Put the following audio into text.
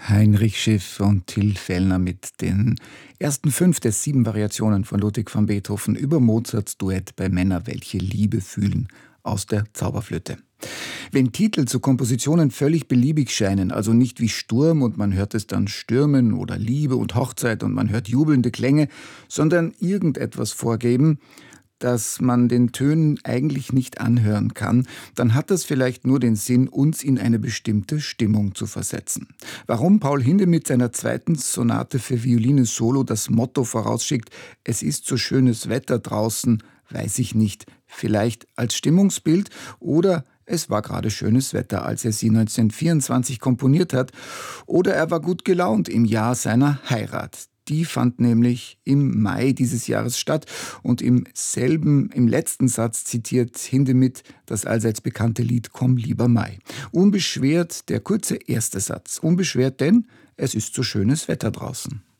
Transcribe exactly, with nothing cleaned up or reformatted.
Heinrich Schiff und Till Fellner mit den ersten fünf der sieben Variationen von Ludwig van Beethoven über Mozarts Duett bei Männer, welche Liebe fühlen, aus der Zauberflöte. Wenn Titel zu Kompositionen völlig beliebig scheinen, also nicht wie Sturm und man hört es dann stürmen oder Liebe und Hochzeit und man hört jubelnde Klänge, sondern irgendetwas vorgeben, dass man den Tönen eigentlich nicht anhören kann, dann hat das vielleicht nur den Sinn, uns in eine bestimmte Stimmung zu versetzen. Warum Paul Hinde mit seiner zweiten Sonate für Violine Solo das Motto vorausschickt, es ist so schönes Wetter draußen, weiß ich nicht. Vielleicht als Stimmungsbild oder es war gerade schönes Wetter, als er sie neunzehnhundertvierundzwanzig komponiert hat, oder er war gut gelaunt im Jahr seiner Heirat. Die fand nämlich im Mai dieses Jahres statt und im selben, im letzten Satz zitiert Hindemith das allseits bekannte Lied Komm lieber Mai. Unbeschwert der kurze erste Satz. Unbeschwert, denn es ist so schönes Wetter draußen.